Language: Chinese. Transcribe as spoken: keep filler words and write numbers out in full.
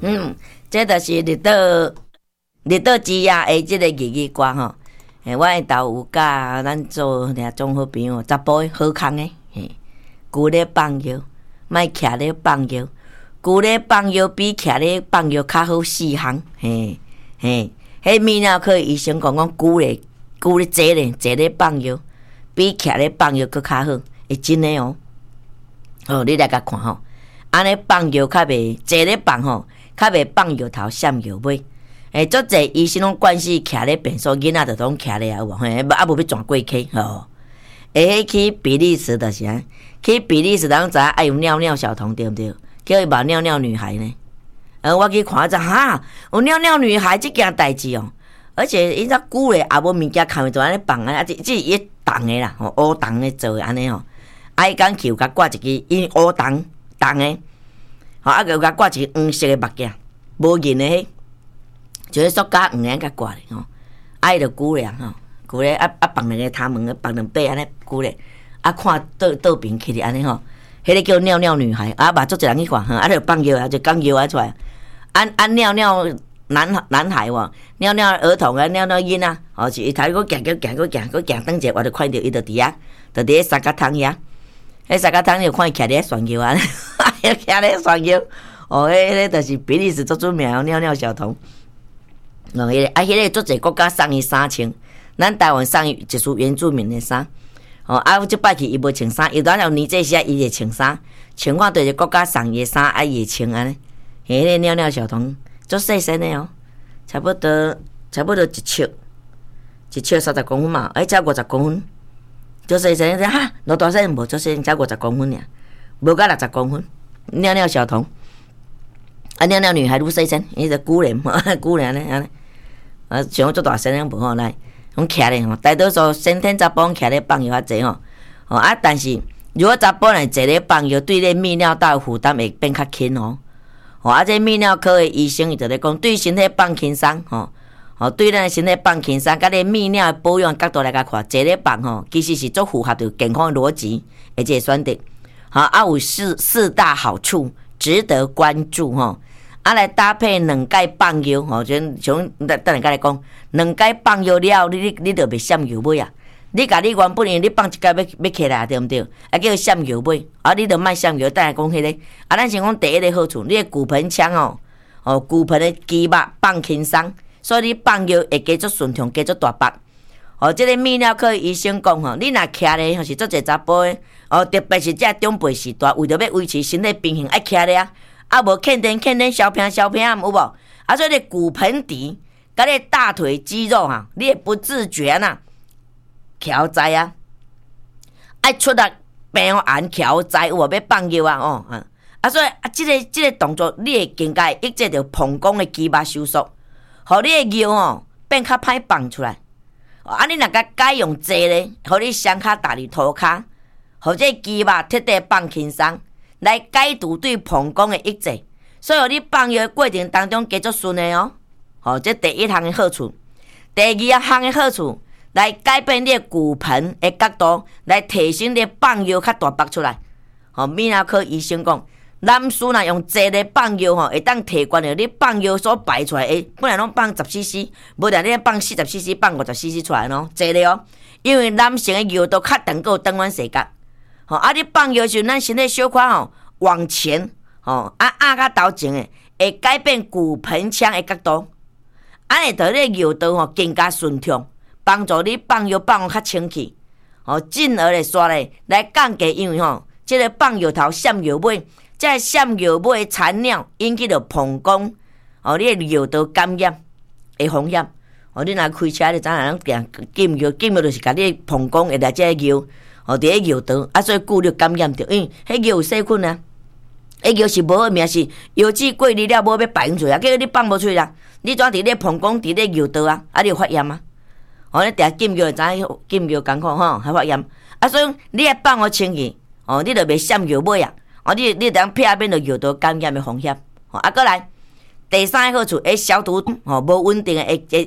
嗯，这就是日岛日岛之夜的这个日语歌吼。诶，我迄头有甲咱做俩种好朋友，查甫的好康的，嘿，旧咧放药，莫徛咧放药，旧咧放药比徛咧放药较好四项，嘿嘿。迄泌尿科医生讲讲，旧咧旧咧坐咧坐咧放药，比徛咧放药佫较好，会真诶哦。哦，你来甲看吼，安尼放药较袂坐咧放吼，较袂放药头闪药尾。诶，足侪医生拢惯势徛咧便所，囡仔就拢徛咧啊，有无？嘿，啊无要转过溪吼。诶，去比利时就是啊，去比利时人知影爱有尿尿小童对毋对？叫伊把尿尿女孩呢？呃，我去看一下哈，有尿尿女孩即件代志哦，而且伊只久咧也无物件看，就安尼放啊，即即伊重诶啦，吼乌重诶做诶安尼吼。啊，伊讲去有甲挂一支，因乌重重诶，吼啊，有甲挂一支黄色诶目镜，无银诶迄。就是塑胶黄个甲挂咧吼，啊伊就久咧吼，久咧啊啊放两个头毛，放两块安尼久咧，啊看倒倒边起哩安尼吼，迄个叫尿尿女孩，啊嘛足侪人去看，啊就放药啊就讲药啊出来，按按尿尿男男孩喎，尿尿儿童啊尿尿囡仔，吼是伊头个行个行个行个行，等者我就看到伊就伫遐，就伫迄三角桶遐，迄三角桶就看伊徛咧旋药啊，徛咧旋药，哦迄个就是比利时足出名尿尿小童。哦，迄个啊，迄个足侪国家送伊衫穿，咱台湾送伊一束原住民的衫。哦，啊，即摆去伊无穿衫，伊当然年这时伊会穿衫，穿看对一个国家送伊的衫，啊，伊会穿安尼。迄个尿尿小童足细身的哦，差不多差不多一尺，一尺三十公分嘛，哎，才五十公分，足细身的哈，偌大身无足细身，才五十公分尔，无到六十公分。尿尿小童，啊，尿尿女孩愈细身，伊就久咧，久咧安尼安尼。啊，像足大声样无好来，拢徛咧吼，大多数先天查甫徛咧放药较济吼，吼啊，但是如果查甫来坐咧放药，对咧泌尿道负担会变较轻哦。吼啊，这泌尿科的医生伊就咧讲，对身体放轻松吼，吼对咱身体放轻松，甲咧泌尿的保养角度来甲看，坐咧放吼，其实是足符合着健康的逻辑，而且选择，吼啊有四四大好处，值得关注吼。啊，来搭配两盖放药，吼，像像等下甲你讲，两盖放药了，你你你就袂闪药尾啊！你甲你原本你放一盖要要起来，对毋对？啊，叫闪药尾，啊，你就莫闪药。等下讲迄个，啊，咱先讲第一个好处，你的骨盆腔哦，哦，骨盆的肌肉放轻松，所以你放药会加足顺畅，加足大腹。哦，即个泌尿科医生讲吼，你若徛咧，吼是足侪查甫的，哦，特别是这长辈时代，为着要维持身体平衡，爱徛咧啊。啊，无欠电欠电小片小片有无？啊，所以你骨盆底甲你大腿肌肉哈，你也不自觉呐，调在啊，爱出力平安调在有无？要放药啊哦，啊，所以啊，即、这个即、这个动作，你会更加抑制着膀胱的肌肉收缩，互你的药哦变较歹放出来。啊，你若甲改用坐咧，互你双骹踏入涂骹，互这肌肉彻底放轻松。来解除对膀胱的抑制，所以你放药的过程当中加足顺的哦。好、哦，这第一项的好处。第二项的好处，来改变你的骨盆的角度，来提升你放药较大腹出来。好、哦，泌尿科医生讲，男士若用坐咧放药吼，会当提悬着你放药所排出来的，本来拢放十 C C， 无然你放四十 C C， 放五十 C C 出来咯，坐咧哦。因为男性的药都较长个长弯细角。吼、哦，啊！你放药时，咱身体小可吼往前，吼、哦、啊压较头前诶，会改变骨盆腔的角度，安尼着你药道吼更加顺畅，帮助你放药放较清气，吼、哦，进而来说咧来降低，因为吼，即、这个放药头闪药尾，即闪药尾残尿引起着膀胱，哦，你的药道感染的风险。哦，你若开车，你知影人行禁药，禁药就是甲你膀胱会来即个药。哦，伫咧药道，啊，所以久了感染着，因为迄药有细菌啊，迄药是无好命，是药剂过滤了，无要排出来，结果你放无出啦，你怎伫咧膀胱伫咧药道啊，啊，你有发炎啊？哦，你定禁药知影禁药艰苦吼，还发炎，啊，所以你要放互清气，哦，你着袂闪药尾啊，哦，你你当避免着药道感染的风险，哦，啊，过来第三个好处，会消除哦无稳定的会会